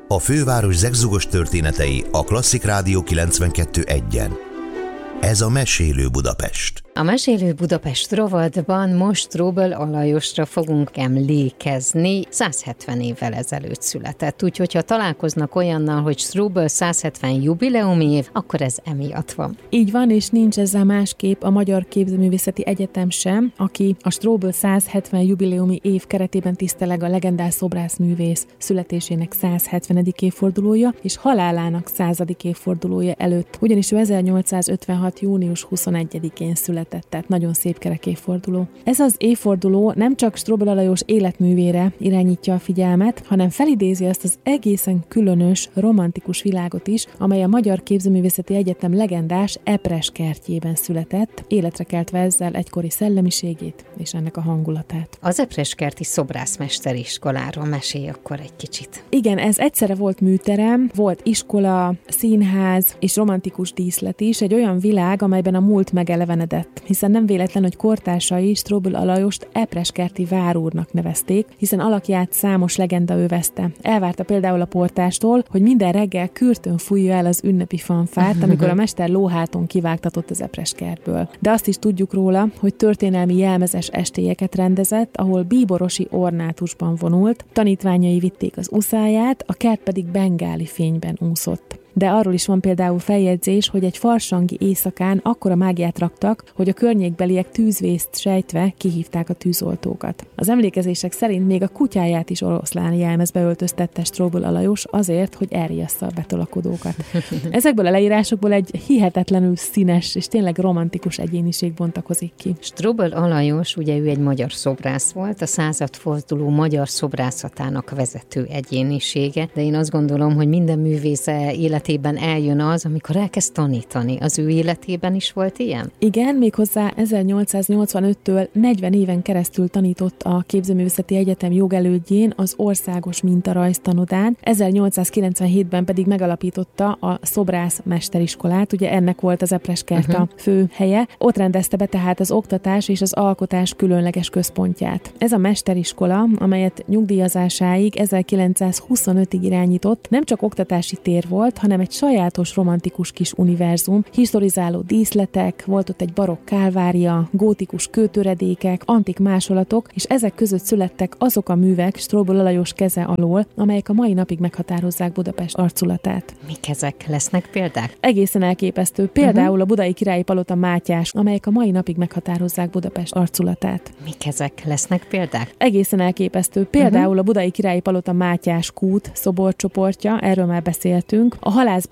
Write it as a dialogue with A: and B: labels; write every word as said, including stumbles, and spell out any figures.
A: A főváros zegzugos történetei a Klasszik Rádió kilencvenkettő egyen. Ez a Mesélő Budapest.
B: A Mesélő Budapest rovatban most Strobl Alajosra fogunk emlékezni. száz hetven évvel ezelőtt született, úgyhogy ha találkoznak olyannal, hogy Strobl száz hetven jubileumi év, akkor ez emiatt van.
C: Így van, és nincs ezzel másképp a Magyar Képzőművészeti Egyetem sem, aki a Strobl száz hetven jubileumi év keretében tiszteleg a legendás szobrászművész születésének száz hetvenedik évfordulója és halálának századik évfordulója előtt, ugyanis ő ezernyolcszázötvenhat június huszonegyedikén született. Tehát nagyon szép kerek évforduló. Ez az évforduló nem csak Strobl Alajos életművére irányítja a figyelmet, hanem felidézi azt az egészen különös, romantikus világot is, amely a Magyar Képzőművészeti Egyetem legendás Epres kertjében született, életre keltve ezzel egykori szellemiségét és ennek a hangulatát.
B: Az Epres kerti szobrászmesteriskoláról mesélj akkor egy kicsit.
C: Igen, ez egyszerre volt műterem, volt iskola, színház és romantikus díszlet is, egy olyan világ, amelyben a múlt megelevenedett, hiszen nem véletlen, hogy kortársai Strobl Alajost epreskerti várúrnak nevezték, hiszen alakját számos legenda övezte. Elvárta például a portástól, hogy minden reggel kürtön fújja el az ünnepi fanfárt, amikor a mester lóháton kivágtatott az epreskertből. De azt is tudjuk róla, hogy történelmi jelmezes estélyeket rendezett, ahol bíborosi ornátusban vonult, tanítványai vitték az uszáját, a kert pedig bengáli fényben úszott. De arról is van például feljegyzés, hogy egy farsangi éjszakán akkora mágiát raktak, hogy a környékbeliek tűzvészt sejtve kihívták a tűzoltókat. Az emlékezések szerint még a kutyáját is oroszláni jelmezbe öltöztette Strobl Alajos azért, hogy elriassza a betolakodókat. Ezekből a leírásokból egy hihetetlenül színes és tényleg romantikus egyéniség bontakozik ki.
B: Strobl Alajos, ugye ő egy magyar szobrász volt, a századforduló magyar szobrászatának vezető egyénisége, de én azt gondolom, hogy minden művész élet eljön az, amikor elkezd tanítani. Az ő életében is volt ilyen?
C: Igen, méghozzá ezernyolcszáznyolcvanöttől negyven éven keresztül tanított a Képzőművészeti Egyetem jogelődjén az Országos Mintarajztanodán, ezernyolcszázkilencvenhétben pedig megalapította a szobrász mesteriskolát, ugye ennek volt az Epres kert uh-huh. a fő helye. Ott rendezte be tehát az oktatás és az alkotás különleges központját. Ez a mesteriskola, amelyet nyugdíjazásáig ezerkilencszázhuszonötig irányított, nem csak oktatási tér volt, hanem egy sajátos romantikus kis univerzum, historizáló díszletek, volt ott egy barokk kálvária, gótikus kőtöredékek, antik másolatok, és ezek között születtek azok a művek Strobl Alajos keze alól, amelyek a mai napig meghatározzák Budapest arculatát.
B: Mik ezek? Lesznek példák?
C: Egészen elképesztő. Például uh-huh. a Budai Királyi Palota Mátyás, amelyek a mai napig meghatározzák Budapest arculatát.
B: Mik ezek? Lesznek példák?
C: Egészen elképesztő. Például uh-huh. a Budai Királyi Palota Mátyás kút szoborcsoportja, erről már beszéltünk. A halász